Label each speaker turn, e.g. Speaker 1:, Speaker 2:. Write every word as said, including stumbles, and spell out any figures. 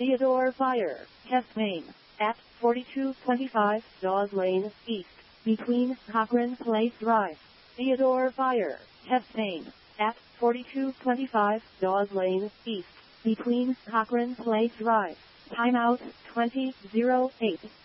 Speaker 1: Theodore Fire, Hess Main, at forty-two twenty-five Dawes Lane, East, between Cochrane Place Drive. Theodore Fire, Hess Main, at forty-two twenty-five Dawes Lane, East, between Cochrane Place Drive. Timeout twenty oh eight.